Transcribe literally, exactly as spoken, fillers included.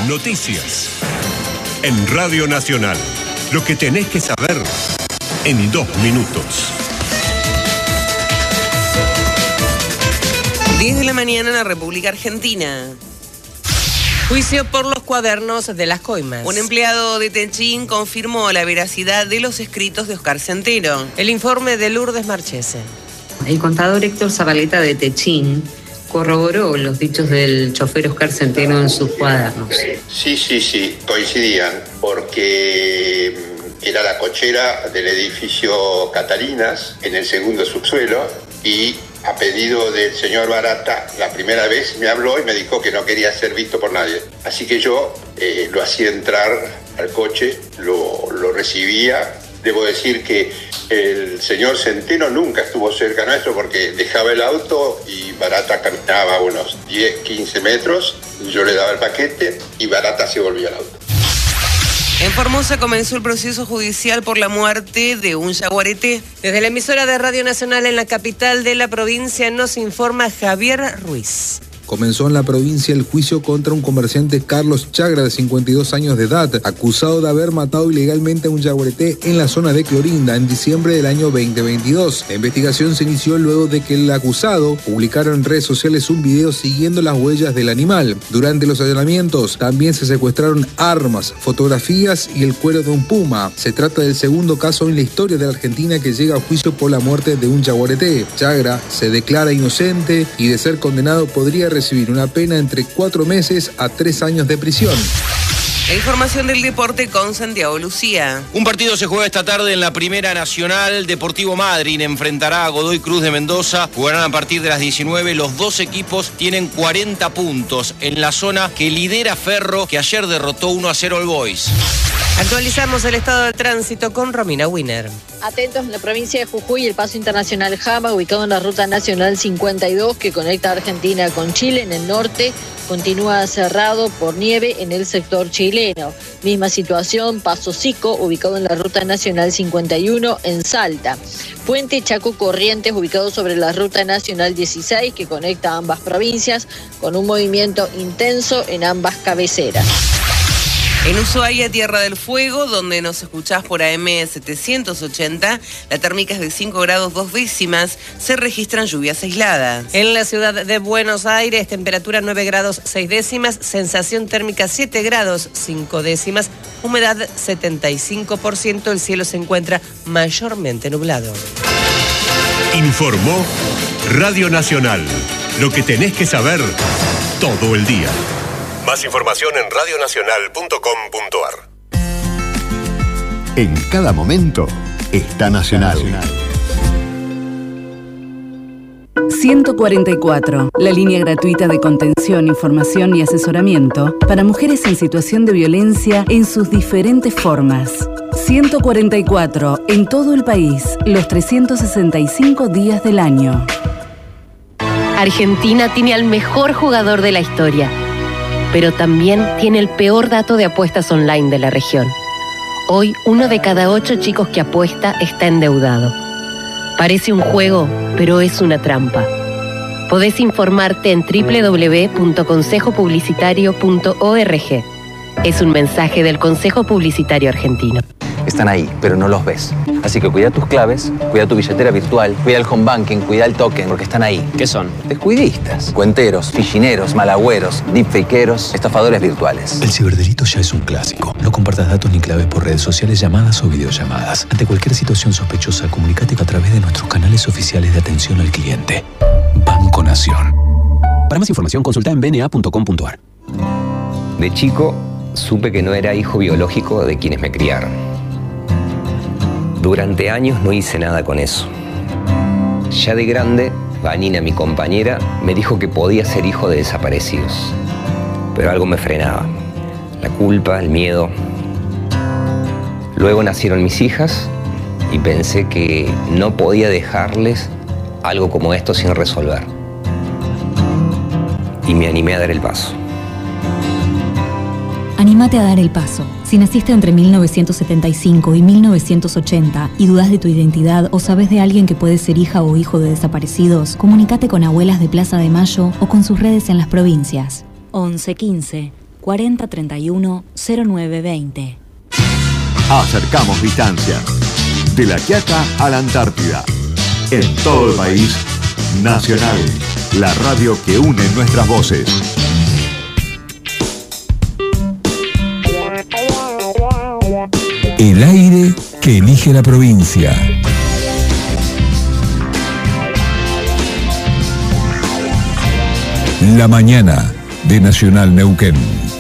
Noticias. En Radio Nacional. Lo que tenés que saber en dos minutos. diez de la mañana en la República Argentina. Juicio por los cuadernos de las coimas. Un empleado de Techín confirmó la veracidad de los escritos de Oscar Centeno. El informe de Lourdes Marchese. El contador Héctor Zabaleta de Techín corroboró los dichos del chofer Oscar Centeno en sus cuadernos. Sí, sí, sí, coincidían, porque era la cochera del edificio Catalinas, en el segundo subsuelo, y a pedido del señor Barata, la primera vez me habló y me dijo que no quería ser visto por nadie. Así que yo eh, lo hacía entrar al coche, lo, lo recibía. Debo decir que el señor Centeno nunca estuvo cerca nuestro porque dejaba el auto y Barata caminaba unos diez, quince metros, yo le daba el paquete y Barata se volvía al auto. En Formosa comenzó el proceso judicial por la muerte de un yaguareté. Desde la emisora de Radio Nacional en la capital de la provincia nos informa Javier Ruiz. Comenzó en la provincia el juicio contra un comerciante Carlos Chagra, de cincuenta y dos años de edad, acusado de haber matado ilegalmente a un yaguareté en la zona de Clorinda en diciembre del año veinte veintidós. La investigación se inició luego de que el acusado publicara en redes sociales un video siguiendo las huellas del animal. Durante los allanamientos también se secuestraron armas, fotografías y el cuero de un puma. Se trata del segundo caso en la historia de la Argentina que llega a juicio por la muerte de un yaguareté. Chagra se declara inocente y, de ser condenado, podría recibir una pena entre cuatro meses a tres años de prisión. La información del deporte con Santiago Lucía. Un partido se juega esta tarde en la Primera Nacional. Deportivo Madryn enfrentará a Godoy Cruz de Mendoza. Jugarán a partir de las diecinueve. Los dos equipos tienen cuarenta puntos en la zona que lidera Ferro, que ayer derrotó uno a cero al Boys. Actualizamos el estado del tránsito con Romina Wiener. Atentos, en la provincia de Jujuy, el paso internacional Jama, ubicado en la ruta nacional cincuenta y dos que conecta a Argentina con Chile en el norte, continúa cerrado por nieve en el sector chileno. Misma situación, Paso Sico, ubicado en la ruta nacional cincuenta y uno en Salta. Puente Chaco Corrientes, ubicado sobre la ruta nacional dieciséis que conecta a ambas provincias, con un movimiento intenso en ambas cabeceras. En Ushuaia, Tierra del Fuego, donde nos escuchás por A M setecientos ochenta, la térmica es de cinco grados dos décimas, se registran lluvias aisladas. En la ciudad de Buenos Aires, temperatura nueve grados seis décimas, sensación térmica siete grados cinco décimas, humedad setenta y cinco por ciento, el cielo se encuentra mayormente nublado. Informó Radio Nacional. Lo que tenés que saber todo el día. Más información en radio nacional punto com punto a r. En cada momento está Nacional. ciento cuarenta y cuatro, la línea gratuita de contención, información y asesoramiento para mujeres en situación de violencia en sus diferentes formas. ciento cuarenta y cuatro, en todo el país, los trescientos sesenta y cinco días del año. Argentina tiene al mejor jugador de la historia, pero también tiene el peor dato de apuestas online de la región. Hoy, uno de cada ocho chicos que apuesta está endeudado. Parece un juego, pero es una trampa. Podés informarte en doble u doble u doble u punto consejo publicitario punto org. Es un mensaje del Consejo Publicitario Argentino. Están ahí, pero no los ves. Así que cuida tus claves, cuida tu billetera virtual, cuida el home banking, cuida el token, porque están ahí. ¿Qué son? Descuidistas, cuenteros, fichineros, malagüeros, deepfakeros, estafadores virtuales. El ciberdelito ya es un clásico. No compartas datos ni claves por redes sociales, llamadas o videollamadas. Ante cualquier situación sospechosa, comunícate a través de nuestros canales oficiales de atención al cliente. Banco Nación. Para más información, consulta en b n a punto com punto a r. De chico, supe que no era hijo biológico de quienes me criaron. Durante años no hice nada con eso. Ya de grande, Vanina, mi compañera, me dijo que podía ser hijo de desaparecidos. Pero algo me frenaba. La culpa, el miedo. Luego nacieron mis hijas y pensé que no podía dejarles algo como esto sin resolver. Y me animé a dar el paso. Anímate a dar el paso. Si naciste entre mil novecientos setenta y cinco y mil novecientos ochenta y dudas de tu identidad o sabes de alguien que puede ser hija o hijo de desaparecidos, comunícate con Abuelas de Plaza de Mayo o con sus redes en las provincias. once quince cuarenta treinta y uno cero nueve veinte. Acercamos distancias. De La Quiaca a la Antártida. En todo el país, Nacional, la radio que une nuestras voces. El aire que elige la provincia. La mañana de Nacional Neuquén.